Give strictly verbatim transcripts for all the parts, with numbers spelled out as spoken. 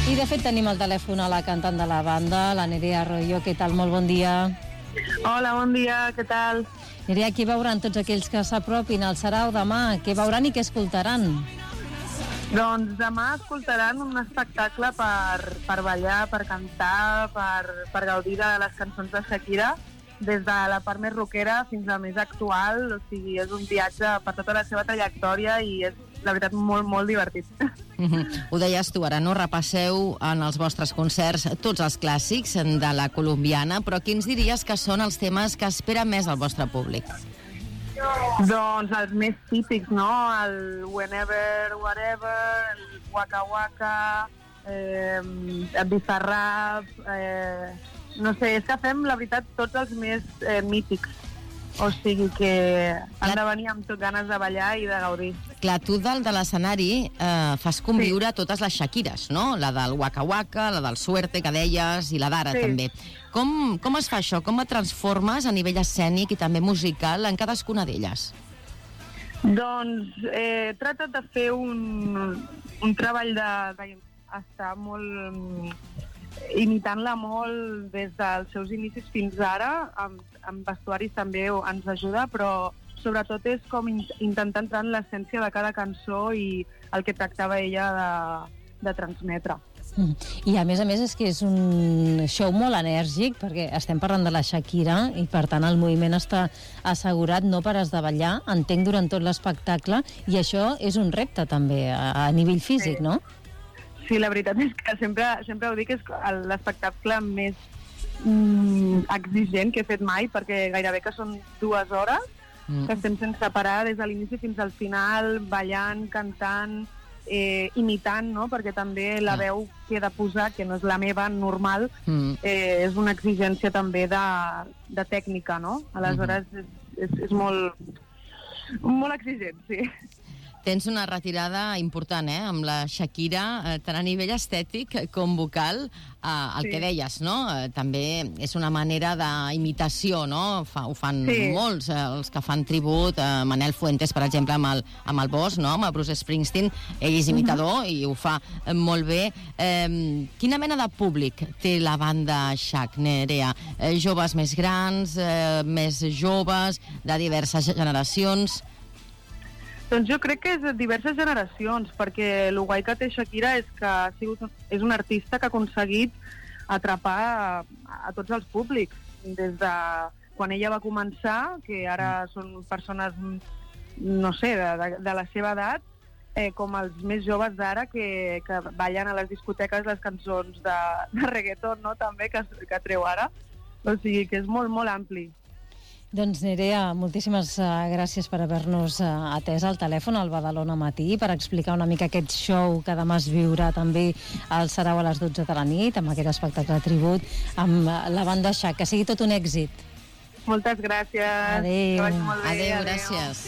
I de fet tenim al telèfon a la cantant de la banda, la Nerea Arroyo. Què tal? Molt bon dia. Hola, bon dia, què tal? Nerea, qui veuran tots aquells que s'apropin al Sarau demà? Què veuran i què escoltaran? Doncs demà escoltaran un espectacle per, per ballar, per cantar, per, per gaudir de les cançons de Shakira, des de la part més rockera fins a la més actual. O sigui, és un viatge per tota la seva trajectòria i és, la veritat, molt, molt divertit. Mm-hmm. Ho deies tu, ara no repasseu en els vostres concerts tots els clàssics de la colombiana, però quins diries que són els temes que espera més el vostre públic? Doncs els més típics, no? El Whenever, Whatever, el Waka Waka, eh, el Bizarrap, eh, no sé, és que fem, la veritat, tots els més eh, mítics. O sigui que han de venir amb tot ganes de ballar i de gaudir. Clar, tu dalt de l'escenari eh, fas conviure sí. totes les Shakires, no? La del Waka Waka, la del Suerte, que deies, i la d'ara sí. també. Com, com es fa això? Com et transformes a nivell escènic i també musical en cadascuna d'elles? Doncs eh, he tratat de fer un, un treball d'estar molt... imitant-la molt des dels seus inicis fins ara, amb, amb vestuaris també ens ajuda, però sobretot és com in, intentar entrar en l'essència de cada cançó i el que tractava ella de, de transmetre. Mm. I a més a més és que és un show molt enèrgic, perquè estem parlant de la Shakira i per tant el moviment està assegurat, no pares de ballar, entenc, durant tot l'espectacle, i això és un repte també a, a nivell físic, sí. no? Sí, la veritat és que sempre, sempre ho dic, és l'espectacle més mm, exigent que he fet mai, perquè gairebé que són dues hores, mm. que estem sense parar des de l'inici fins al final, ballant, cantant, eh, imitant, no? Perquè també la veu que he de posar, que no és la meva normal, mm. eh, és una exigència també de, de tècnica, no? Aleshores mm-hmm. és, és, és molt, molt exigent, sí. Tens una retirada important, eh?, amb la Shakira, eh, tant a nivell estètic com vocal, eh, el sí. que deies, no? Eh, també és una manera d'imitació, no? Fa, ho fan sí. molts, eh, els que fan tribut, eh, Manel Fuentes, per exemple, amb el, amb el Boss, no?, amb el Bruce Springsteen, ell és imitador uh-huh. i ho fa eh, molt bé. Eh, quina mena de públic té la banda Shak, Nerea? Eh, joves més grans, eh, més joves, de diverses generacions? Doncs jo crec que és de diverses generacions, perquè el guai que té Shakira és que ha sigut, és un artista que ha aconseguit atrapar a, a tots els públics, des de quan ella va començar, que ara són persones, no sé, de, de, de la seva edat, eh, com els més joves d'ara que, que ballen a les discoteques les cançons de, de reggaeton, no?, també, que, que treu ara. O sigui que és molt, molt ampli. Doncs Nerea, moltíssimes uh, gràcies per haver-nos uh, atès al telèfon al Badalona Matí, per explicar una mica aquest show que demà es viurà també al Sarau a les dotze de la nit, amb aquest espectacle tribut amb uh, la banda Shak. Que sigui tot un èxit. Moltes gràcies. Adéu. Adéu, adéu, gràcies.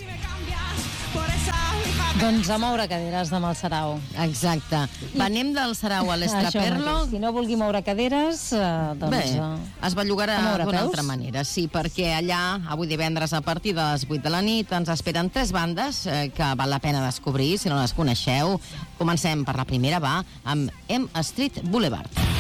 Doncs a moure caderes demà al Sarau. Exacte. Venim del Sarau a l'Estraperlo. Si no vulgui moure caderes, eh, doncs... Bé, es bellugarà d'una altra manera, sí, perquè allà, avui divendres, a partir de les vuit de la nit, ens esperen tres bandes eh, que val la pena descobrir, si no les coneixeu. Comencem per la primera, va, amb M Street Boulevard.